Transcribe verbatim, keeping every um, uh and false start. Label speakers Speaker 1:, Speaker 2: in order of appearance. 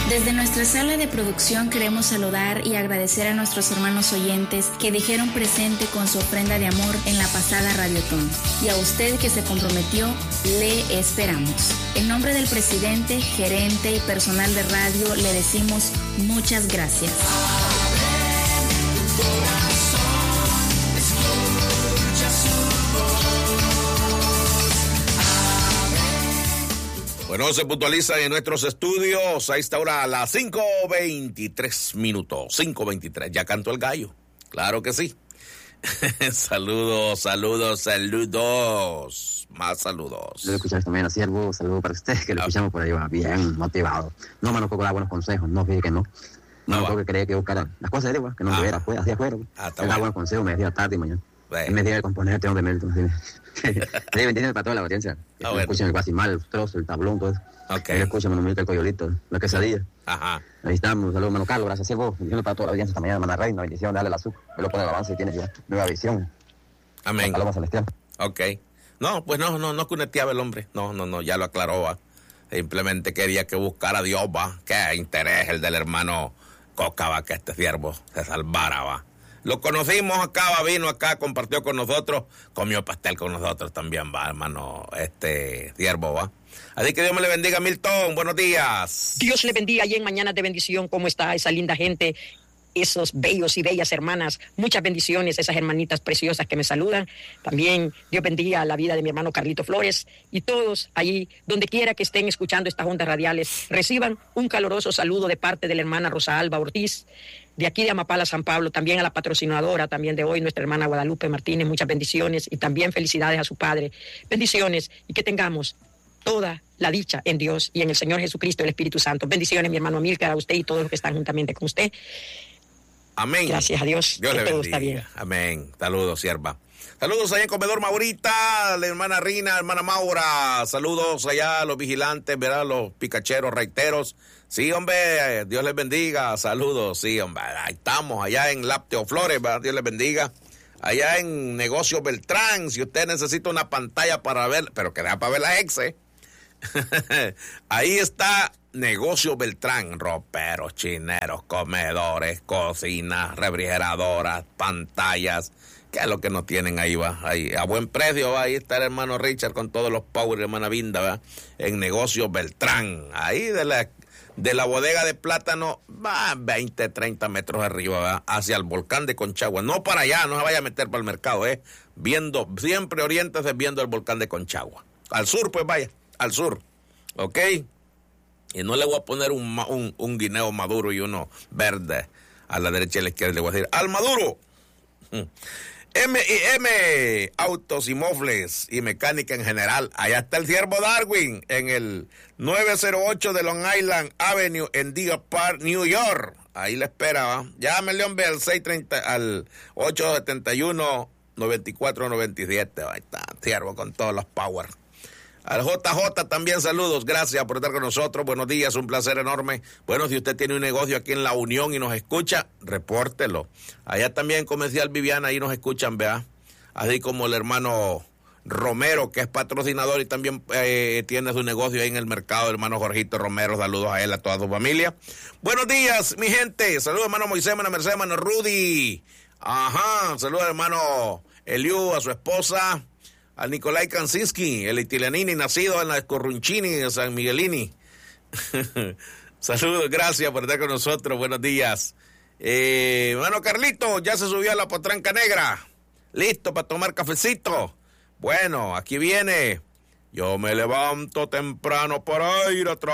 Speaker 1: Desde nuestra sala de producción queremos saludar y agradecer a nuestros hermanos oyentes que dijeron presente con su ofrenda de amor en la pasada Radiotón. Y a usted que se comprometió, le esperamos. En nombre del presidente, gerente y personal de radio, le decimos muchas gracias.
Speaker 2: Bueno, se puntualiza en nuestros estudios a esta hora a las cinco veintitrés minutos, cinco veintitrés, ya cantó el gallo, claro que sí. Saludos, saludos, saludos, más saludos.
Speaker 3: Lo escuchamos también a Siervo, saludos para ustedes que lo escuchamos por ahí, va bien motivado. No me nos da buenos consejos, no fíjate que no. No, no que creía que buscara las cosas de que no ah. tuviera, pues, hacia afuera. Ah, me da buenos consejos, me decía tarde y mañana. Bueno. Me decía de componerte, no de mérito. Me entiendes para toda la audiencia. Ah, bueno. Escuchan el guasimal, el trozo, el tablón, todo eso.
Speaker 2: Okay.
Speaker 3: Escuchan el el coyolito, la quesadilla.
Speaker 2: Ajá.
Speaker 3: Ahí estamos, saludos, Mano Carlos, gracias, Siervo. Bendiciones para toda la audiencia esta mañana, Mana Reina, bendición, dale la azúcar. Me lo pone el avance y tiene ya nueva visión.
Speaker 2: Amén.
Speaker 3: Paloma celestial.
Speaker 2: Ok. No, pues no, no, no cuneteaba el hombre. No, no, no, ya lo aclaró, va. Simplemente quería que buscara a Dios, va. Qué interés el del hermano Coca, va, que este siervo se salvara, va. Lo conocimos acá, va, vino acá, compartió con nosotros, comió pastel con nosotros también, va, hermano, este siervo, va. Así que Dios me le bendiga, Milton, buenos días.
Speaker 4: Dios le bendiga y en Mañanas de Bendición, ¿cómo está esa linda gente? Esos bellos y bellas hermanas, muchas bendiciones, esas hermanitas preciosas que me saludan. También Dios bendiga la vida de mi hermano Carlito Flores y todos allí, donde quiera que estén escuchando estas ondas radiales, reciban un caloroso saludo de parte de la hermana Rosa Alba Ortiz, de aquí de Amapala, San Pablo, también a la patrocinadora también de hoy, nuestra hermana Guadalupe Martínez, muchas bendiciones y también felicidades a su padre. Bendiciones y que tengamos toda la dicha en Dios y en el Señor Jesucristo, el Espíritu Santo. Bendiciones, mi hermano Amílcar, a usted y todos los que están juntamente con usted.
Speaker 2: Amén.
Speaker 4: Gracias a Dios.
Speaker 2: Dios le bendiga.
Speaker 4: Todo está bien.
Speaker 2: Amén. Saludos, sierva. Saludos allá en Comedor Maurita, la hermana Rina, hermana Maura. Saludos allá a los vigilantes, ¿verdad? Los picacheros, reiteros. Sí, hombre, Dios les bendiga. Saludos, sí, hombre. Ahí estamos, allá en Lácteo Flores, ¿verdad? Dios les bendiga. Allá en Negocios Beltrán, si usted necesita una pantalla para ver, pero que da para ver la ex, ¿eh? Ahí está Negocio Beltrán, roperos, chineros, comedores, cocinas, refrigeradoras, pantallas. ¿Qué es lo que no tienen ahí, va? Ahí, a buen precio, va. Ahí está el hermano Richard con todos los power, hermana Vinda, va. En Negocio Beltrán. Ahí de la, de la bodega de plátano, va veinte, treinta metros arriba, va. Hacia el volcán de Conchagua. No para allá, no se vaya a meter para el mercado, eh. Viendo, siempre oriéntese viendo el volcán de Conchagua. Al sur, pues vaya. Al sur, ¿ok? Y no le voy a poner un, un, un guineo maduro y uno verde a la derecha y a la izquierda. Le voy a decir, ¡al maduro! M y M, autos y mofles y mecánica en general. Allá está el siervo Darwin en el nueve cero ocho de Long Island Avenue en Deer Park, New York. Ahí le espera, ¿va? Llámele, hombre, al seis treinta, al ocho siete uno, nueve cuatro nueve siete. Ahí está, siervo con todos los power. Al J J también saludos, gracias por estar con nosotros, buenos días, un placer enorme. Bueno, si usted tiene un negocio aquí en La Unión y nos escucha, repórtelo. Allá también Comercial Viviana, ahí nos escuchan, vea. Así como el hermano Romero, que es patrocinador y también eh, tiene su negocio ahí en el mercado, el hermano Jorgito Romero, saludos a él, a toda su familia. Buenos días, mi gente, saludos hermano Moisés, hermano Mercedes, hermano Rudy. Ajá, saludos hermano Eliu, a su esposa. A Nicolai Kansinski, el italianini, nacido en la Escorrunchini de San Miguelini. Saludos, gracias por estar con nosotros, buenos días. Eh, hermano Carlito, ya se subió a la potranca negra. Listo para tomar cafecito. Bueno, aquí viene. Yo me levanto temprano para ir a trabajar.